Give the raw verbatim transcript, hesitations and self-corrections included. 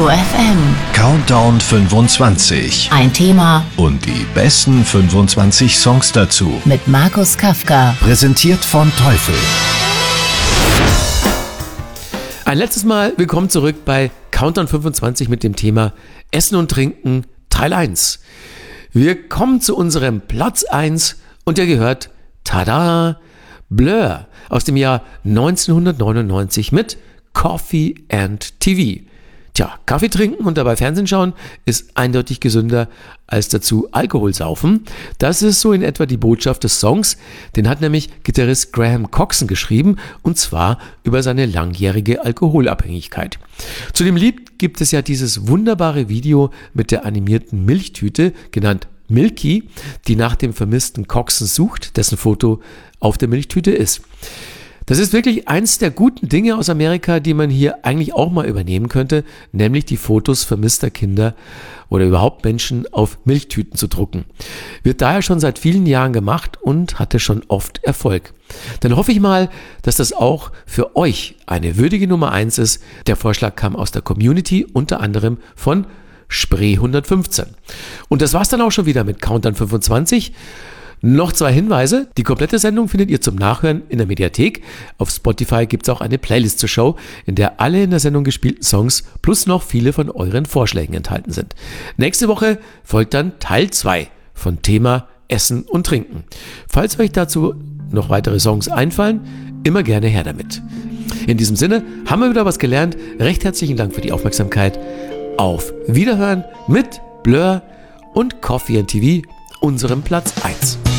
Ego F M. Countdown fünfundzwanzig. Ein Thema Und die besten fünfundzwanzig Songs dazu. mit Markus Kafka. Präsentiert von Teufel. Ein letztes Mal willkommen zurück bei Countdown fünfundzwanzig mit dem Thema Essen und Trinken Teil eins. Wir kommen zu unserem Platz eins und der gehört, tada, Blur aus dem Jahr neunzehnhundertneunundneunzig mit Coffee and T V. Tja, Kaffee trinken und dabei Fernsehen schauen ist eindeutig gesünder als dazu Alkohol saufen. Das ist so in etwa die Botschaft des Songs. Den hat nämlich Gitarrist Graham Coxon geschrieben und zwar über seine langjährige Alkoholabhängigkeit. Zu dem Lied gibt es ja dieses wunderbare Video mit der animierten Milchtüte, genannt Milky, die nach dem vermissten Coxon sucht, dessen Foto auf der Milchtüte ist. Das ist wirklich eins der guten Dinge aus Amerika, die man hier eigentlich auch mal übernehmen könnte, nämlich die Fotos vermisster Kinder oder überhaupt Menschen auf Milchtüten zu drucken. Wird daher schon seit vielen Jahren gemacht und hatte schon oft Erfolg. Dann hoffe ich mal, dass das auch für euch eine würdige Nummer eins ist. Der Vorschlag kam aus der Community, unter anderem von Spree hundertfünfzehn. Und das war's dann auch schon wieder mit Countdown fünfundzwanzig. Noch zwei Hinweise. Die komplette Sendung findet ihr zum Nachhören in der Mediathek. Auf Spotify gibt es auch eine Playlist zur Show, in der alle in der Sendung gespielten Songs plus noch viele von euren Vorschlägen enthalten sind. Nächste Woche folgt dann Teil zwei von Thema Essen und Trinken. Falls euch dazu noch weitere Songs einfallen, immer gerne her damit. In diesem Sinne haben wir wieder was gelernt. Recht herzlichen Dank für die Aufmerksamkeit. Auf Wiederhören mit Blur und Coffee and T V, unserem Platz eins.